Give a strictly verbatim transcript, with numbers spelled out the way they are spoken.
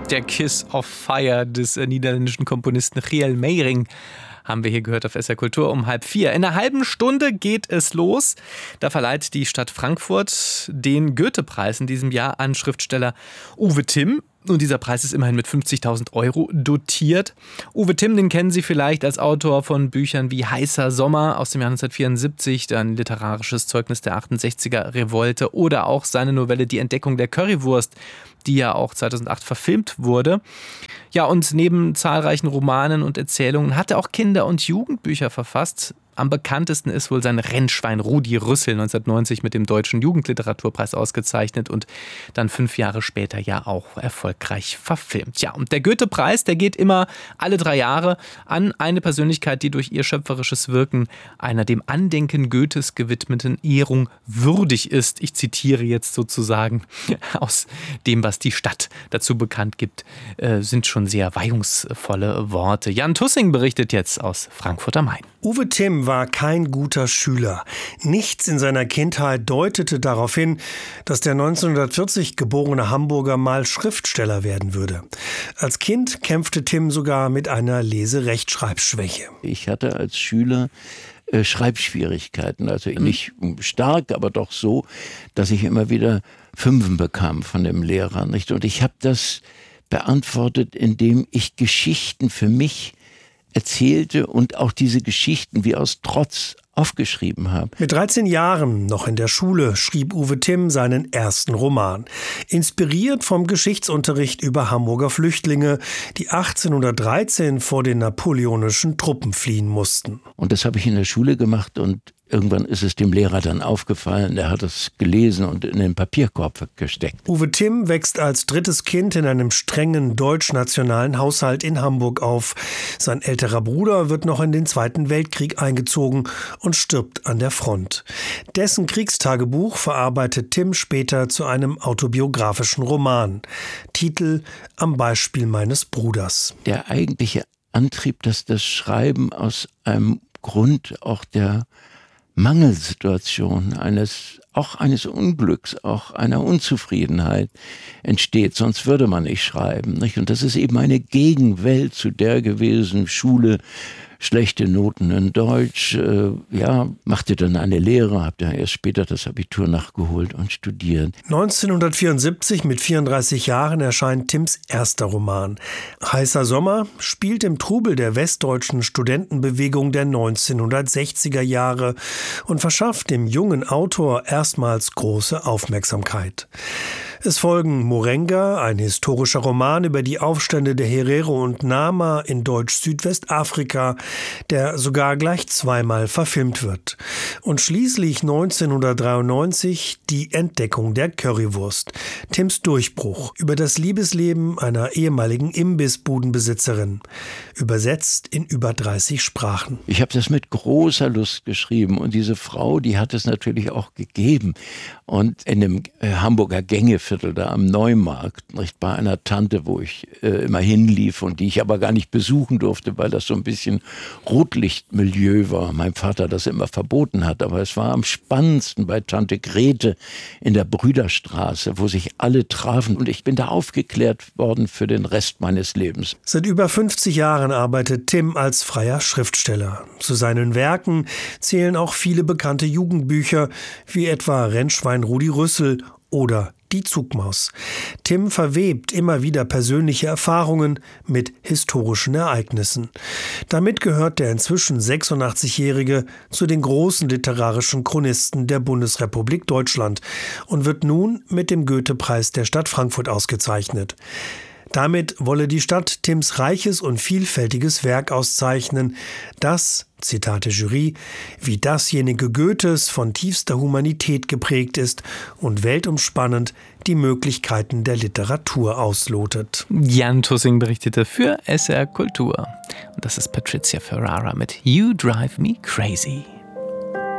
Der Kiss of Fire des äh, niederländischen Komponisten Giel Meijering haben wir hier gehört auf S R Kultur um halb vier. In einer halben Stunde geht es los. Da verleiht die Stadt Frankfurt den Goethe-Preis in diesem Jahr an Schriftsteller Uwe Timm. Und dieser Preis ist immerhin mit fünfzigtausend Euro dotiert. Uwe Timm, den kennen Sie vielleicht als Autor von Büchern wie Heißer Sommer aus dem Jahr neunzehnhundertvierundsiebzig, dann literarisches Zeugnis der achtundsechziger Revolte oder auch seine Novelle Die Entdeckung der Currywurst, die ja auch zweitausendacht verfilmt wurde. Ja, und neben zahlreichen Romanen und Erzählungen hat er auch Kinder- und Jugendbücher verfasst. Am bekanntesten ist wohl sein Rennschwein Rudi Rüssel, neunzehnhundertneunzig mit dem Deutschen Jugendliteraturpreis ausgezeichnet und dann fünf Jahre später ja auch erfolgreich verfilmt. Ja, und der Goethe-Preis, der geht immer alle drei Jahre an eine Persönlichkeit, die durch ihr schöpferisches Wirken einer dem Andenken Goethes gewidmeten Ehrung würdig ist. Ich zitiere jetzt sozusagen aus dem, was die Stadt dazu bekannt gibt, äh, sind schon sehr weihungsvolle Worte. Jan Tussing berichtet jetzt aus Frankfurt am Main. Uwe Timm war kein guter Schüler. Nichts in seiner Kindheit deutete darauf hin, dass der neunzehnhundertvierzig geborene Hamburger mal Schriftsteller werden würde. Als Kind kämpfte Timm sogar mit einer Lese-Rechtschreibschwäche. Ich hatte als Schüler äh, Schreibschwierigkeiten, also nicht stark, aber doch so, dass ich immer wieder Fünfen bekam von dem Lehrer, nicht? Und ich habe das beantwortet, indem ich Geschichten für mich erzählte und auch diese Geschichten wie aus Trotz aufgeschrieben habe. Mit dreizehn Jahren, noch in der Schule, schrieb Uwe Timm seinen ersten Roman. Inspiriert vom Geschichtsunterricht über Hamburger Flüchtlinge, die achtzehnhundertdreizehn vor den napoleonischen Truppen fliehen mussten. Und das habe ich in der Schule gemacht und irgendwann ist es dem Lehrer dann aufgefallen, der hat es gelesen und in den Papierkorb gesteckt. Uwe Timm wächst als drittes Kind in einem strengen deutsch-nationalen Haushalt in Hamburg auf. Sein älterer Bruder wird noch in den Zweiten Weltkrieg eingezogen und stirbt an der Front. Dessen Kriegstagebuch verarbeitet Timm später zu einem autobiografischen Roman. Titel Am Beispiel meines Bruders. Der eigentliche Antrieb, dass das Schreiben aus einem Grund auch der Mangelsituation, eines, auch eines Unglücks, auch einer Unzufriedenheit entsteht. Sonst würde man nicht schreiben, nicht? Und das ist eben eine Gegenwelt zu der gewesen, Schule, schlechte Noten in Deutsch, äh, ja, machte dann eine Lehre, habe dann erst später das Abitur nachgeholt und studiert. neunzehnhundertvierundsiebzig, mit vierunddreißig Jahren, erscheint Timms erster Roman. Heißer Sommer spielt im Trubel der westdeutschen Studentenbewegung der neunzehnhundertsechziger Jahre und verschafft dem jungen Autor erstmals große Aufmerksamkeit. Es folgen Morenga, ein historischer Roman über die Aufstände der Herero und Nama in Deutsch-Südwestafrika, der sogar gleich zweimal verfilmt wird. Und schließlich neunzehnhundertdreiundneunzig Die Entdeckung der Currywurst, Timms Durchbruch über das Liebesleben einer ehemaligen Imbissbudenbesitzerin, übersetzt in über dreißig Sprachen. Ich habe das mit großer Lust geschrieben und diese Frau, die hat es natürlich auch gegeben. Und in dem äh, Hamburger Gängeviertel da am Neumarkt, nicht, bei einer Tante, wo ich äh, immer hinlief und die ich aber gar nicht besuchen durfte, weil das so ein bisschen Rotlichtmilieu war. Mein Vater das immer verboten hat, aber es war am spannendsten bei Tante Grete in der Brüderstraße, wo sich alle trafen und ich bin da aufgeklärt worden für den Rest meines Lebens. Seit über fünfzig Jahren arbeitet Timm als freier Schriftsteller. Zu seinen Werken zählen auch viele bekannte Jugendbücher, wie etwa Rennschwein Rudi Rüssel oder Die Zugmaus. Timm verwebt immer wieder persönliche Erfahrungen mit historischen Ereignissen. Damit gehört der inzwischen sechsundachtzigjährige zu den großen literarischen Chronisten der Bundesrepublik Deutschland und wird nun mit dem Goethe-Preis der Stadt Frankfurt ausgezeichnet. Damit wolle die Stadt Timms reiches und vielfältiges Werk auszeichnen, das, Zitat der Jury, wie dasjenige Goethes von tiefster Humanität geprägt ist und weltumspannend die Möglichkeiten der Literatur auslotet. Jan Tussing berichtete für S R Kultur. Und das ist Patricia Ferrara mit You Drive Me Crazy.